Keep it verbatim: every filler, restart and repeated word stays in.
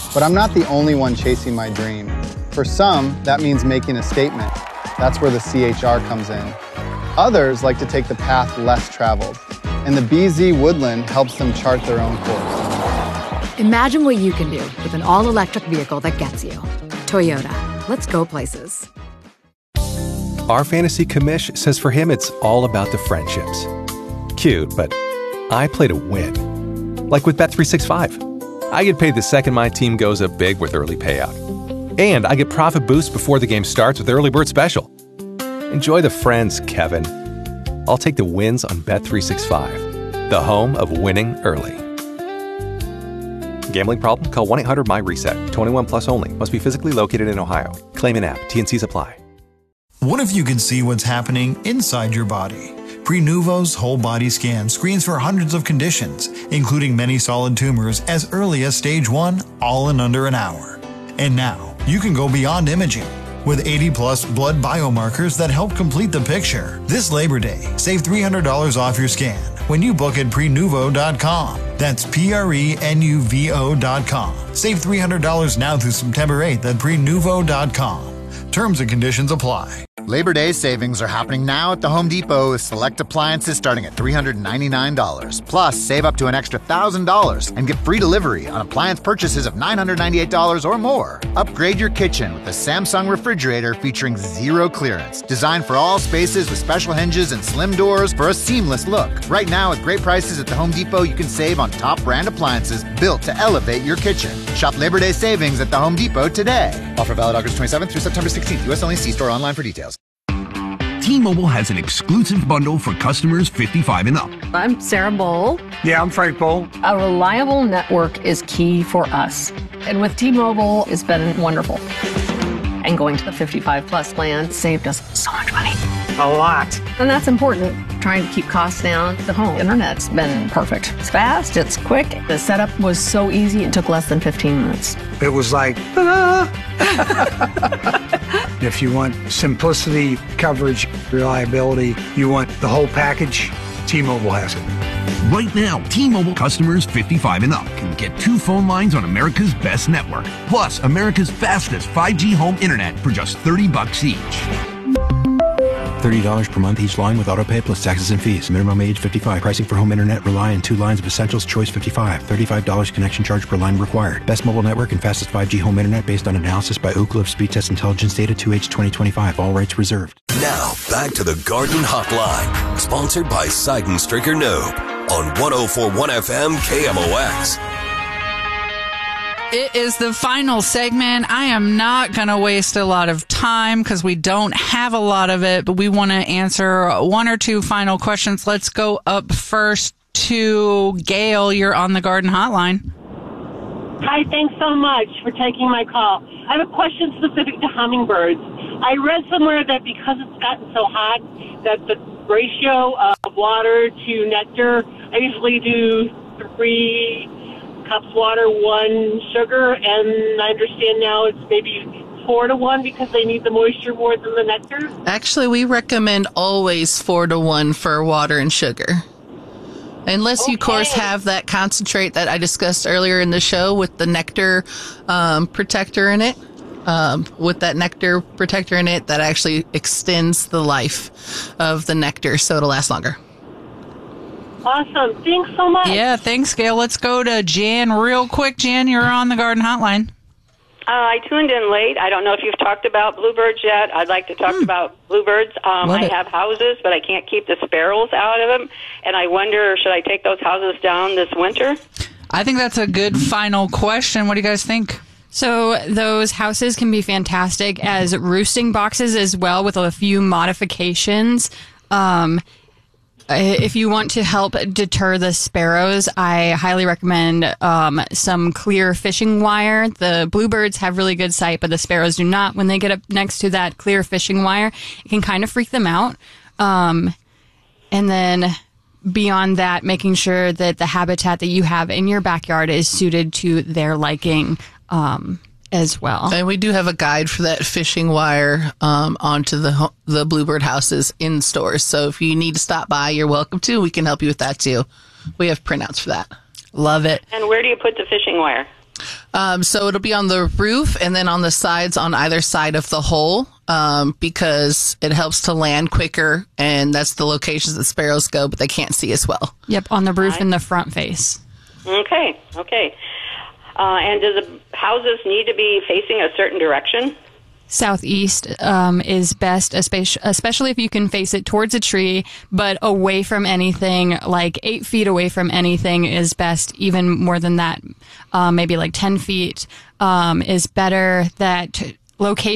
But I'm not the only one chasing my dream. For some, that means making a statement. That's where the C H R comes in. Others like to take the path less traveled, and the B Z Woodland helps them chart their own course. Imagine what you can do with an all-electric vehicle that gets you. Toyota. Let's go places. Our fantasy commish says for him it's all about the friendships. Cute, but I play to win. Like with Bet three sixty-five. I get paid the second my team goes up big with early payout. And I get profit boosts before the game starts with Early Bird Special. Enjoy the friends, Kevin. I'll take the wins on Bet three sixty-five, the home of winning early. Gambling problem? Call one eight hundred M Y reset. twenty-one plus only. Must be physically located in Ohio. Claim in app. T N Cs apply. What if you could see what's happening inside your body? Prenuvo's whole body scan screens for hundreds of conditions, including many solid tumors as early as stage one, all in under an hour. And now, you can go beyond imaging. With eighty plus blood biomarkers that help complete the picture. This Labor Day, save three hundred dollars off your scan when you book at prenuvo dot com. That's P R E N U V O dot com. Save three hundred dollars now through September eighth at prenuvo dot com. Terms and conditions apply. Labor Day savings are happening now at the Home Depot with select appliances starting at three hundred ninety-nine dollars. Plus, save up to an extra one thousand dollars and get free delivery on appliance purchases of nine hundred ninety-eight dollars or more. Upgrade your kitchen with a Samsung refrigerator featuring zero clearance. Designed for all spaces with special hinges and slim doors for a seamless look. Right now, with great prices at the Home Depot, you can save on top brand appliances built to elevate your kitchen. Shop Labor Day savings at the Home Depot today. Offer valid August twenty-seventh through September sixteenth. U S only. See store online for details. T-Mobile has an exclusive bundle for customers fifty-five and up. I'm Sarah Bowl. Yeah, I'm Frank Bowl. A reliable network is key for us. And with T-Mobile, it's been wonderful. And going to the fifty-five plus plan saved us so much money. A lot. And that's important. Trying to keep costs down. The home internet's been perfect. It's fast, it's quick. The setup was so easy, it took less than fifteen minutes. It was like, ah. If you want simplicity, coverage, reliability, you want the whole package, T-Mobile has it. Right now, T-Mobile customers fifty-five and up can get two phone lines on America's best network, plus America's fastest five G home internet for just thirty bucks each. thirty dollars per month each line with autopay plus taxes and fees. Minimum age fifty-five. Pricing for home internet rely on two lines of Essentials Choice fifty-five. thirty-five dollars connection charge per line required. Best mobile network and fastest five G home internet based on analysis by Ookla of Speed Test Intelligence Data two H twenty twenty-five. All rights reserved. Now, back to the Garden Hotline. Sponsored by Seidenstricker Noob on one oh four point one F M K M O X. It is the final segment. I am not going to waste a lot of time because we don't have a lot of it, but we want to answer one or two final questions. Let's go up first to Gail. You're on the Garden Hotline. Hi, thanks so much for taking my call. I have a question specific to hummingbirds. I read somewhere that because it's gotten so hot, that the ratio of water to nectar, I usually do three cups water, one sugar, and I understand now it's maybe four to one because they need the moisture more than the nectar. Actually, we recommend always four to one for water and sugar. Unless okay. you, of course, have that concentrate that I discussed earlier in the show with the nectar um, protector in it. Um, with that nectar protector in it that actually extends the life of the nectar so it'll last longer. Awesome. Thanks so much. Yeah, thanks, Gail. Let's go to Jan real quick. Jan, you're on the Garden Hotline. Uh, I tuned in late. I don't know if you've talked about bluebirds yet. I'd like to talk mm. about bluebirds. Um, I it. have houses, but I can't keep the sparrows out of them. And I wonder, should I take those houses down this winter? I think that's a good final question. What do you guys think? So those houses can be fantastic as roosting boxes as well with a few modifications. Um If you want to help deter the sparrows, I highly recommend um, some clear fishing wire. The bluebirds have really good sight, but the sparrows do not. When they get up next to that clear fishing wire, it can kind of freak them out. Um, and then beyond that, making sure that the habitat that you have in your backyard is suited to their liking um as well. And we do have a guide for that fishing wire um, onto the the bluebird houses in stores. So if you need to stop by, you're welcome to. We can help you with that too. We have printouts for that. Love it. And where do you put the fishing wire? Um, so it'll be on the roof and then on the sides on either side of the hole, um, because it helps to land quicker, and that's the locations that sparrows go, but they can't see as well. Yep, on the roof and the front face. Okay, okay. Uh, and do the houses need to be facing a certain direction? Southeast um, is best, especially if you can face it towards a tree, but away from anything, like eight feet away from anything is best. Even more than that, uh, maybe like ten feet um, is better. That location